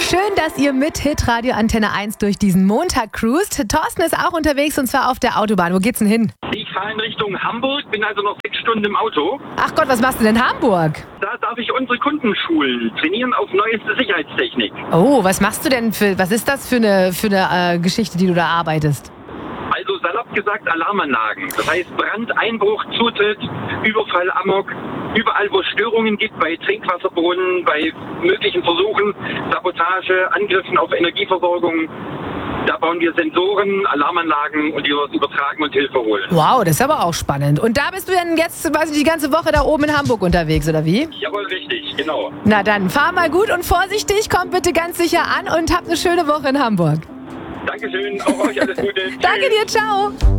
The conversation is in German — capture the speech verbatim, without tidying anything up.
Schön, dass ihr mit Hitradio Antenne eins durch diesen Montag cruist. Thorsten ist auch unterwegs und zwar auf der Autobahn. Wo geht's denn hin? Ich fahre in Richtung Hamburg, bin also noch sechs Stunden im Auto. Ach Gott, was machst du denn in Hamburg? Da darf ich unsere Kunden schulen, trainieren auf neueste Sicherheitstechnik. Oh, was machst du denn für, was ist das für eine, für eine äh, Geschichte, die du da arbeitest? Also salopp gesagt Alarmanlagen. Das heißt Brand, Einbruch, Zutritt, Überfall, Amok. Überall, wo es Störungen gibt, bei Trinkwasserbrunnen, bei möglichen Versuchen, Sabotage, Angriffen auf Energieversorgung. Da bauen wir Sensoren, Alarmanlagen und die was übertragen und Hilfe holen. Wow, das ist aber auch spannend. Und da bist du dann jetzt quasi die ganze Woche da oben in Hamburg unterwegs, oder wie? Jawohl, richtig, genau. Na dann, fahr mal gut und vorsichtig, komm bitte ganz sicher an und hab eine schöne Woche in Hamburg. Dankeschön, auch euch alles Gute. Danke dir, ciao.